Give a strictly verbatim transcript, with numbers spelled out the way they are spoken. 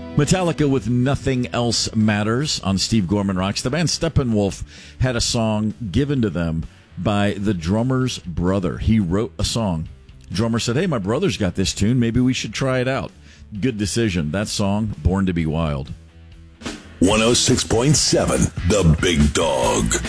Metallica with Nothing Else Matters on Steve Gorman Rocks. The band Steppenwolf had a song given to them by the drummer's brother. He wrote a song. Drummer said, hey, my brother's got this tune. Maybe we should try it out. Good decision. That song, Born to be Wild. one oh six point seven, The Big Dog.